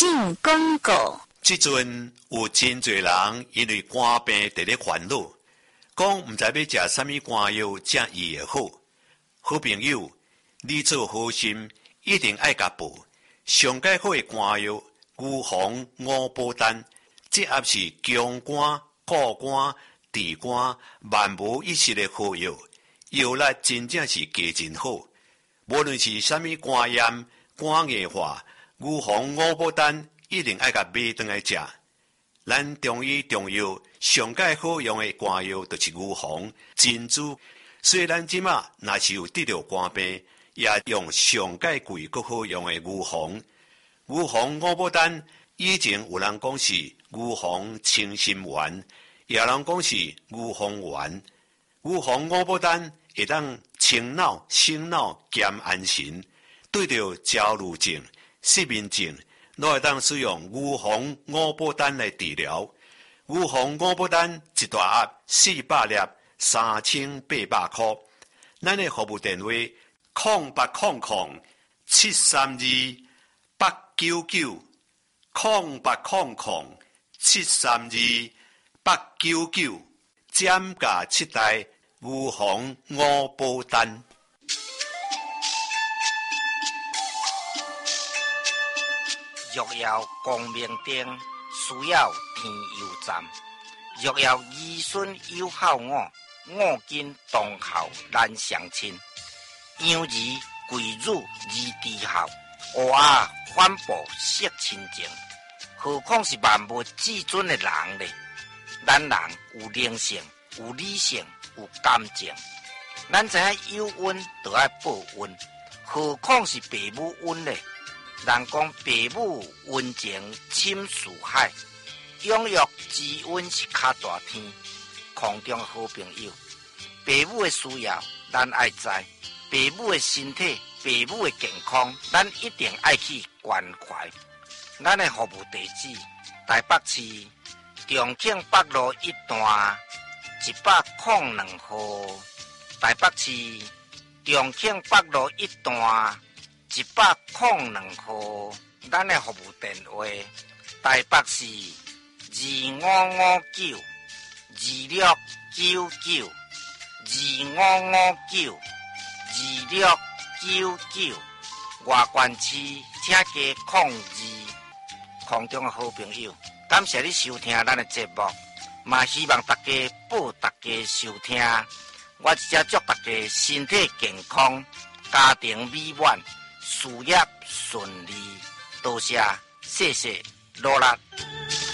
进广告。 即阵有真侪人因为肝病伫咧烦恼，讲毋知要食啥物肝药才医会好。好朋友，你做好心一定爱甲报。上介好的肝药牛黄五宝丹，这也是强肝、固肝、治肝、万无一失的好药，药力真正是加真好。无论是啥物肝炎、肝硬化，牛黄五宝丹一定爱甲买转来食。咱中医中药上介好用的肝药就是牛黄、珍珠。所以咱即马若是有得着肝病，也用上介贵阁好用的牛黄。牛黄五宝丹以前有人讲是牛黄清心丸，也有人讲是牛黄丸。牛黄五宝丹会当清脑、醒脑兼安神，对着焦虑症、失眠症，都会当使用牛黄五宝丹来治疗。牛黄五宝丹一大盒400粒，3800块。咱的服务电话0800-732-899，0800-732-899，减价7袋牛黄五宝丹。 若要光明灯，需要天油站。若要儿孙有孝我，五金同孝难相亲。养儿贵乳儿之孝，学啊反哺惜亲情。何况是万物至尊的人呢？咱人有灵性，有理性，有感情。咱知影有恩就要报恩，何况是父母恩呢？人讲父母恩情深似海，养育之恩是较大天。空中好朋友，父母的需要咱爱知，父母的身体、父母的健康，咱一定爱去关怀。咱的服务地址：台北市重庆北路1段102号。台北市重庆北路1段102号。咱的服务电话：台北市2559，2559，2559，2699。外关市请加02。空中的好朋友，感谢你收听咱的节目，嘛希望大家报大家收听。我只祝大家身体健康，家庭美满，事业顺利。多谢，谢谢，努力。